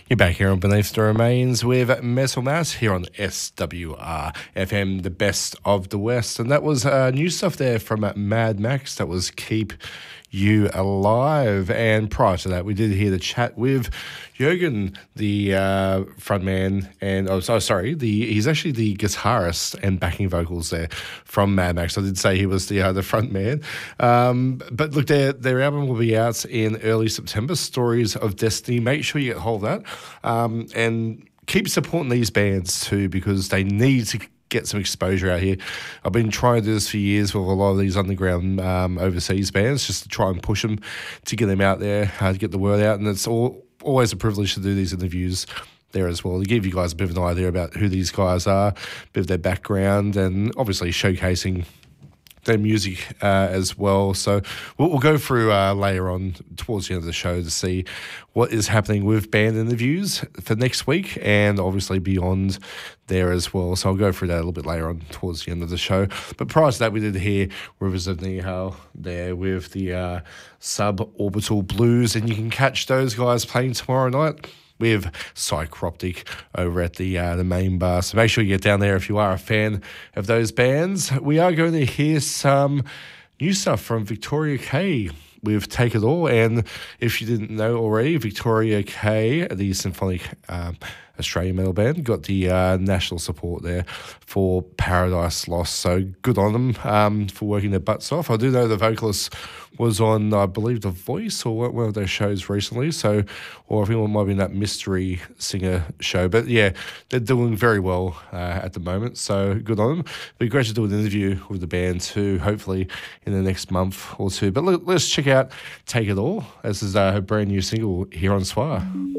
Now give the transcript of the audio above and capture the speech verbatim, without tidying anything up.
You're back here on Beneath the Remains with Metal Mass here on S W R F M, the best of the West. And that was uh, new stuff there from uh, Mad Max. That was Keep You Alive. And prior to that, we did hear the chat with Jürgen, the uh, frontman, and oh, so sorry, the he's actually the guitarist and backing vocals there from Mad Max. I did say he was the uh, the front man. Um, but look, their their album will be out in early September. Stories of Destiny. Make sure you get hold of that, um, and keep supporting these bands too, because they need to get some exposure out here. I've been trying to do this for years with a lot of these underground um, overseas bands, just to try and push them to get them out there, uh, to get the word out, and it's all. Always a privilege to do these interviews there as well, to give you guys a bit of an idea about who these guys are, a bit of their background, and obviously showcasing their music uh, as well. So we'll, we'll go through uh, later on towards the end of the show to see what is happening with band interviews for next week, and obviously beyond there as well. So I'll go through that a little bit later on towards the end of the show. But prior to that, we did hear Rivers of Nihil there with the uh, Suborbital Blues, and you can catch those guys playing tomorrow night with Psychroptic over at the uh, the main bar. So make sure you get down there if you are a fan of those bands. We are going to hear some new stuff from Victoria K with Take It All. And if you didn't know already, Victoria K, the symphonic um, Australian metal band, got the uh, national support there for Paradise Lost. So good on them um, for working their butts off. I do know the vocalist was on, I believe, The Voice or one of those shows recently. So, or I think it might be in that mystery singer show. But yeah, they're doing very well uh, at the moment. So good on them. It'd be great to do an interview with the band too, hopefully in the next month or two. But let, let's check out Take It All. This is uh, her brand new single here on S W R.